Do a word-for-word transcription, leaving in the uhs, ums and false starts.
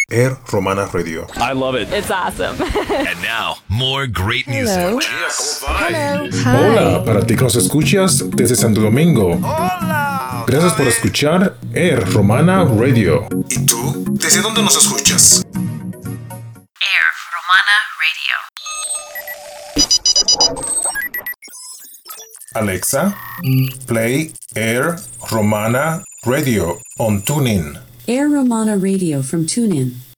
Air Romana Radio. I love it. It's awesome. And now, more great music. Hello. Hello. Hi. Hola, para ti que nos escuchas desde Santo Domingo. Hola. Gracias por escuchar Air Romana Radio. ¿Y tú? ¿Desde dónde nos escuchas? Air Romana Radio. Alexa, play Air Romana Radio on TuneIn. Air Romana Radio from TuneIn.